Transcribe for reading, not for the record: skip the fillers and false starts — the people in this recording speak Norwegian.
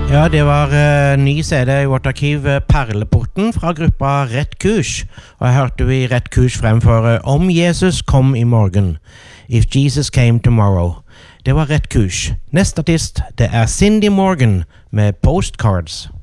Ja, det var ny CD i vårt arkiv, Perleporten fra gruppa Rett Kurs. Og jeg hørte vi Rett Kurs fremføre Om Jesus kom i morgen, If Jesus came tomorrow. Det var Rett Kurs. Neste artist, det er Cindy Morgan med Postcards.